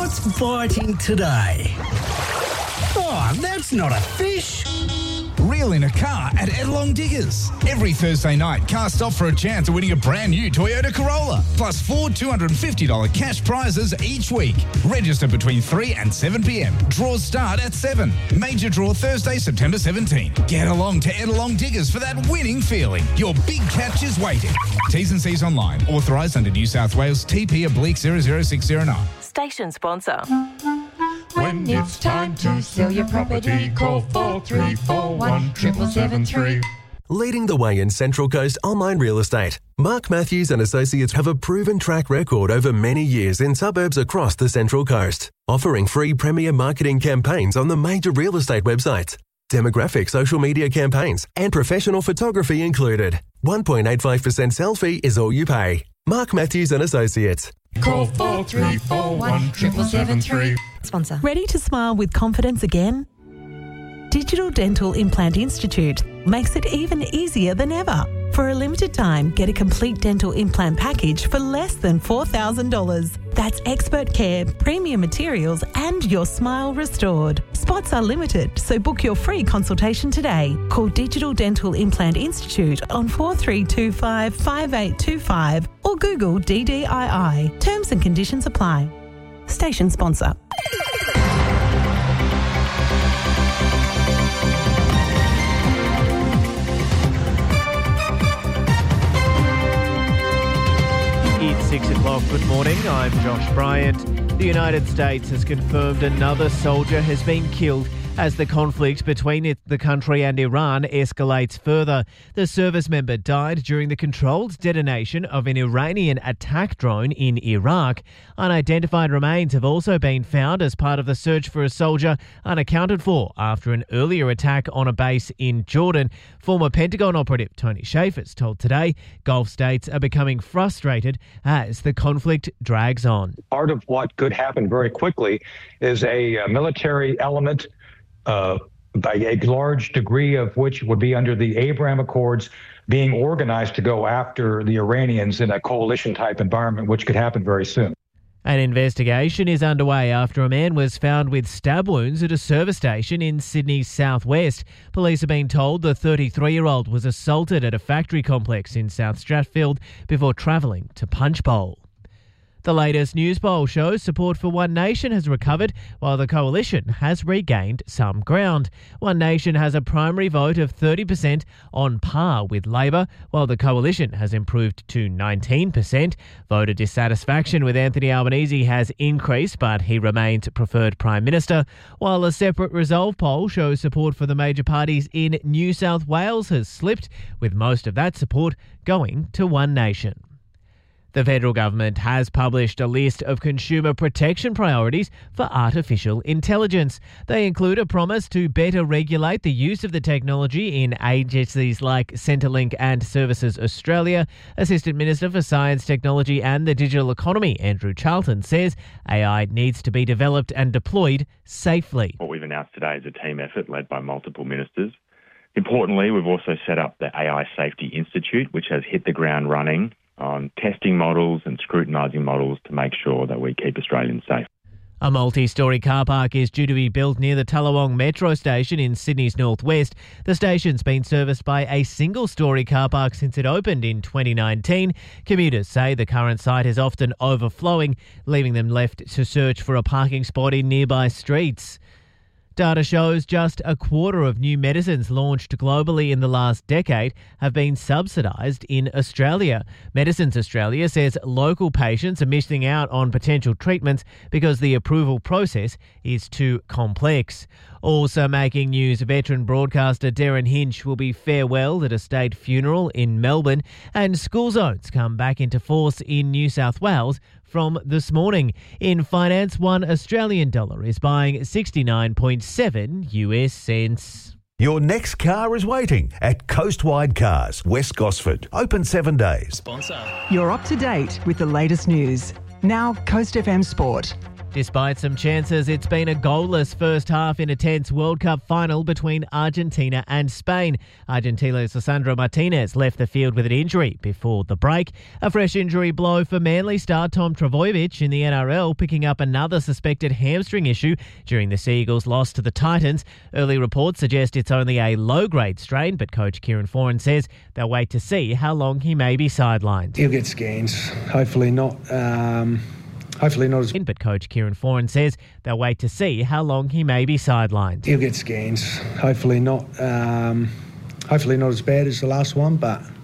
What's biting today? Oh, that's not a fish. Reel in a car at Edelong Diggers. Every Thursday night, cars stop for a chance of winning a brand new Toyota Corolla. Plus 4 $250 cash prizes each week. Register between 3 and 7 p.m. Draws start at 7. Major draw Thursday, September 17. Get along to Edelong Diggers for that winning feeling. Your big catch is waiting. T's and C's online. Authorised under New South Wales TP/00609. Station sponsor. When it's time to sell your property, call 4341 7773. Leading the way in Central Coast online real estate, Mark Matthews and Associates have a proven track record over many years in suburbs across the Central Coast, offering free premier marketing campaigns on the major real estate websites, demographic social media campaigns, and professional photography included. 1.85% sell fee is all you pay. Mark Matthews and Associates. Call 4341 7773. Sponsor. Ready to smile with confidence again? Digital Dental Implant Institute makes it even easier than ever. For a limited time, get a complete dental implant package for less than $4,000. That's expert care, premium materials, and your smile restored. Spots are limited, so book your free consultation today. Call Digital Dental Implant Institute on 4325 5825 or Google DDII. Terms and conditions apply. Station sponsor. It's 6 o'clock. Good morning. I'm Josh Bryant. The United States has confirmed another soldier has been killed as the conflict between the country and Iran escalates further. The service member died during the controlled detonation of an Iranian attack drone in Iraq. Unidentified remains have also been found as part of the search for a soldier unaccounted for after an earlier attack on a base in Jordan. Former Pentagon operative Tony Shafers told Today Gulf states are becoming frustrated as the conflict drags on. Part of what could happen very quickly is a military element by a large degree of which would be under the Abraham Accords being organized to go after the Iranians in a coalition-type environment, which could happen very soon. An investigation is underway after a man was found with stab wounds at a service station in Sydney's southwest. Police have been told the 33-year-old was assaulted at a factory complex in South Strathfield before travelling to Punchbowl. The latest news poll shows support for One Nation has recovered while the Coalition has regained some ground. One Nation has a primary vote of 30% on par with Labor, while the Coalition has improved to 19%. Voter dissatisfaction with Anthony Albanese has increased, but he remains preferred Prime Minister, while a separate Resolve poll shows support for the major parties in New South Wales has slipped, with most of that support going to One Nation. The federal government has published a list of consumer protection priorities for artificial intelligence. They include a promise to better regulate the use of the technology in agencies like Centrelink and Services Australia. Assistant Minister for Science, Technology and the Digital Economy, Andrew Charlton, says AI needs to be developed and deployed safely. What we've announced today is a team effort led by multiple ministers. Importantly, we've also set up the AI Safety Institute, which has hit the ground running on testing models and scrutinising models to make sure that we keep Australians safe. A multi-storey car park is due to be built near the Tallawong Metro station in Sydney's northwest. The station's been serviced by a single-storey car park since it opened in 2019. Commuters say the current site is often overflowing, leaving them left to search for a parking spot in nearby streets. Data shows just a quarter of new medicines launched globally in the last decade have been subsidised in Australia. Medicines Australia says local patients are missing out on potential treatments because the approval process is too complex. Also making news, veteran broadcaster Darren Hinch will be farewelled at a state funeral in Melbourne, and school zones come back into force in New South Wales from this morning. In finance, $1 Australian dollar is buying 69.7 US cents. Your next car is waiting at Coastwide Cars, West Gosford. Open 7 days. You're up to date with the latest news. Now, Coast FM Sport. Despite some chances, it's been a goalless first half in a tense World Cup final between Argentina and Spain. Argentina's Lisandro Martinez left the field with an injury before the break. A fresh injury blow for Manly star Tom Trbojevic in the NRL, picking up another suspected hamstring issue during the Sea Eagles' loss to the Titans. Early reports suggest it's only a low-grade strain, but coach Kieran Foran says they'll wait to see how long he may be sidelined. He'll get scans, hopefully not. But coach Kieran Foran says they'll wait to see how long he may be sidelined. He'll get scans, hopefully not as bad as the last one, but